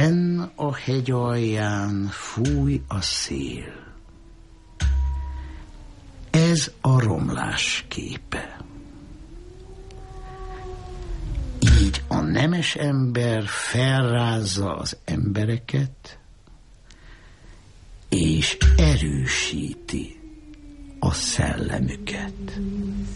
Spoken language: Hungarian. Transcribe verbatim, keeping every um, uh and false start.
Fenn a hegy alján fúj a szél. Ez a romlás képe. Így a nemes ember felrázza az embereket, és erősíti a szellemüket.